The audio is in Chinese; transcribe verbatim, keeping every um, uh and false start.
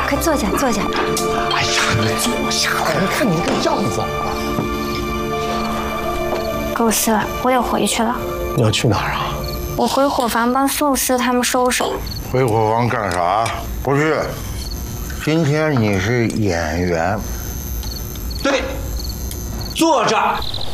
快坐下，坐下。 哎呀，你坐下来，你看你这个样子啊！ 够事了，我得回去了。 你要去哪儿啊？ 我回伙房帮宋师他们收拾。 回伙房干啥？不去。今天你是演员。 对，坐着。